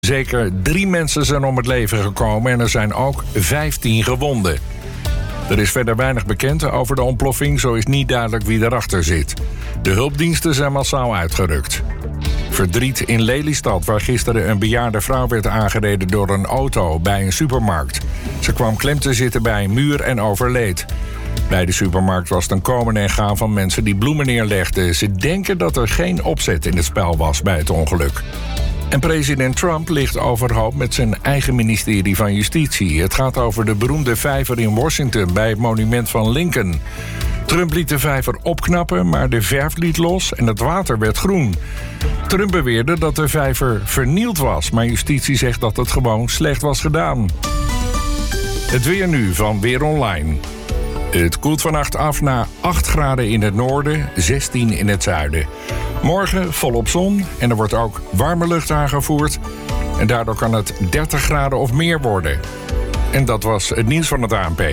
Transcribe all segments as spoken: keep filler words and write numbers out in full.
Zeker drie mensen zijn om het leven gekomen en er zijn ook vijftien gewonden. Er is verder weinig bekend over de ontploffing, zo is niet duidelijk wie erachter zit. De hulpdiensten zijn massaal uitgerukt. Verdriet in Lelystad, waar gisteren een bejaarde vrouw werd aangereden door een auto bij een supermarkt. Ze kwam klem te zitten bij een muur en overleed. Bij de supermarkt was het een komen en gaan van mensen die bloemen neerlegden. Ze denken dat er geen opzet in het spel was bij het ongeluk. En president Trump ligt overhoop met zijn eigen ministerie van Justitie. Het gaat over de beroemde vijver in Washington bij het monument van Lincoln. Trump liet de vijver opknappen, maar de verf liet los en het water werd groen. Trump beweerde dat de vijver vernield was, maar justitie zegt dat het gewoon slecht was gedaan. Het weer nu van Weer Online. Het koelt vannacht af naar acht graden in het noorden, zestien in het zuiden. Morgen volop zon en er wordt ook warme lucht aangevoerd. En daardoor kan het dertig graden of meer worden. En dat was het nieuws van het A N P.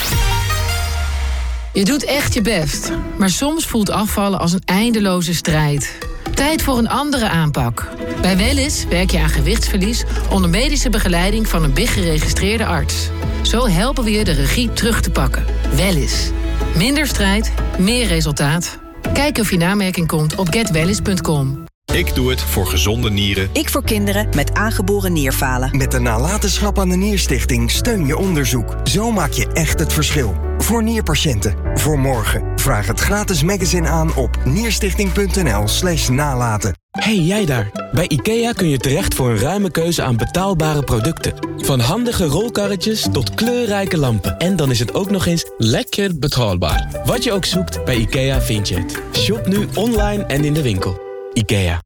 Je doet echt je best, maar soms voelt afvallen als een eindeloze strijd. Tijd voor een andere aanpak. Bij Wellys werk je aan gewichtsverlies onder medische begeleiding van een B I G-geregistreerde arts. Zo helpen we je de regie terug te pakken. Wellys. Minder strijd, meer resultaat. Kijk of je namerking komt op get wellys punt com. Ik doe het voor gezonde nieren. Ik voor kinderen met aangeboren nierfalen. Met de nalatenschap aan de Nierstichting steun je onderzoek. Zo maak je echt het verschil. Voor nierpatiënten. Voor morgen. Vraag het gratis magazine aan op nierstichting.nl slash nalaten. Hey jij daar! Bij IKEA kun je terecht voor een ruime keuze aan betaalbare producten. Van handige rolkarretjes tot kleurrijke lampen. En dan is het ook nog eens lekker betaalbaar. Wat je ook zoekt, bij IKEA vind je het. Shop nu online en in de winkel. IKEA.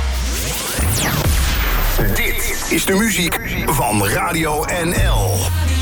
Dit is de muziek van Radio N L.